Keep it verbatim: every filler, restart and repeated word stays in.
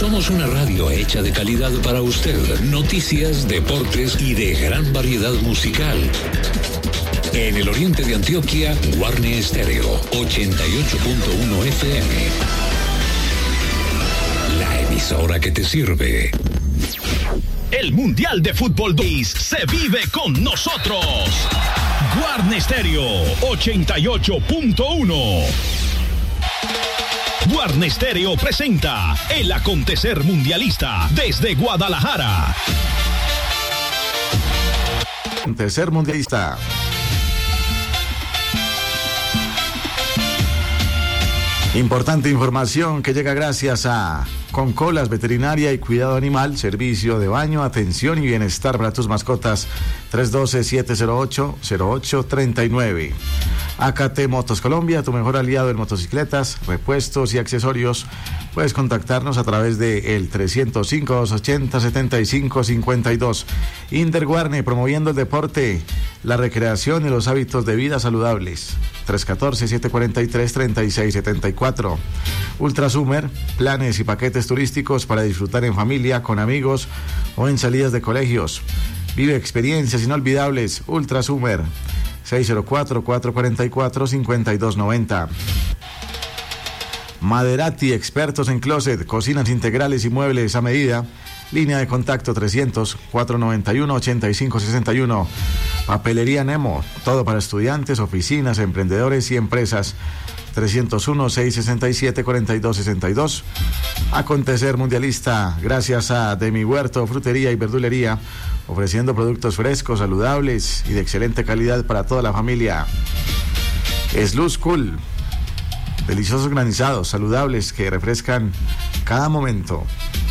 Somos una radio hecha de calidad para usted. Noticias, deportes y de gran variedad musical. En el oriente de Antioquia, Guarne Estéreo, ochenta y ocho punto uno F M. La emisora que te sirve. El Mundial de Fútbol dos se vive con nosotros. Guarne Estéreo, ochenta y ocho punto uno. Guarne Estéreo presenta el acontecer mundialista desde Guadalajara. Acontecer mundialista. Importante información que llega gracias a Concolas Veterinaria y Cuidado Animal, servicio de baño, atención y bienestar para tus mascotas. Tres uno dos, siete cero ocho, cero ocho tres nueve. A K T Motos Colombia, tu mejor aliado en motocicletas, repuestos y accesorios. Puedes contactarnos a través de el trescientos cinco, doscientos ochenta, setenta y cinco cincuenta y dos. Inder Guarne, promoviendo el deporte, la recreación y los hábitos de vida saludables. tres uno cuatro, siete cuatro tres, tres seis siete cuatro. Ultrasumer, planes y paquetes turísticos para disfrutar en familia, con amigos o en salidas de colegios. Vive experiencias inolvidables. Ultrasumer, seis cero cuatro, cuatro cuatro cuatro, cinco dos nueve cero. Maderati, expertos en closet, cocinas integrales y muebles a medida. Línea de contacto trescientos, cuatrocientos noventa y uno, ochenta y cinco sesenta y uno. Papelería Nemo, todo para estudiantes, oficinas, emprendedores y empresas. trescientos uno, seiscientos sesenta y siete, cuarenta y dos sesenta y dos. Acontecer mundialista gracias a De Mi Huerto, frutería y verdulería, ofreciendo productos frescos, saludables y de excelente calidad para toda la familia. Sluz Cool, deliciosos granizados saludables que refrescan cada momento.